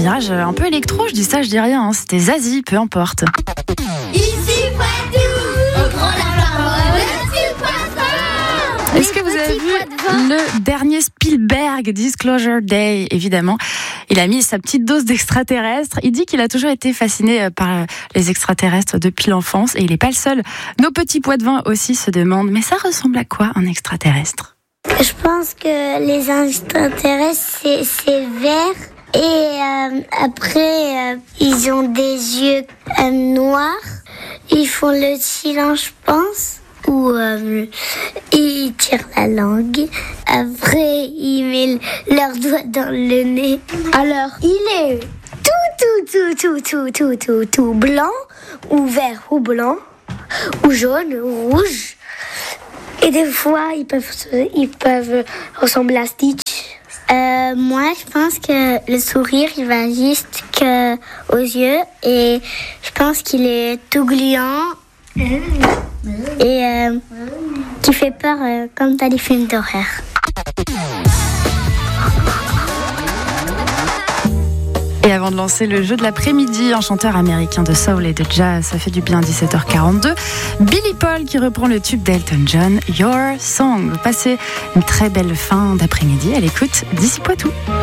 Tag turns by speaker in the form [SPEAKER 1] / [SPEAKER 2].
[SPEAKER 1] virage un peu électro, je dis ça, je dis rien, hein. C'était Zazie, peu importe.
[SPEAKER 2] Ici Poitou, on prend la parole, le Poitou.
[SPEAKER 1] Est-ce que vous avez vu le dernier Spielberg, Disclosure Day, évidemment. Il a mis sa petite dose d'extraterrestres. Il dit qu'il a toujours été fasciné par les extraterrestres depuis l'enfance et il n'est pas le seul. Nos petits Poitevins aussi se demandent, mais ça ressemble à quoi un extraterrestre ?
[SPEAKER 3] Je pense que les extraterrestres, c'est vert. Et après, ils ont des yeux noirs. Ils font le silence, je pense. Ou ils tirent la langue. Après, ils mettent leurs doigts dans le nez. Alors, il est tout blanc, ou vert ou blanc, ou jaune ou rouge. Et des fois, ils peuvent ressembler à Stitch. Moi, je pense que le sourire, il va juste aux yeux. Et je pense qu'il est tout gluant. Et qui fait peur comme dans les films d'horreur.
[SPEAKER 1] Et avant de lancer le jeu de l'après-midi, un chanteur américain de soul et de jazz, ça fait du bien, 17h42. Billy Paul qui reprend le tube d'Elton John, Your Song. Passez une très belle fin d'après-midi à l'écoute d'Ici Poitou.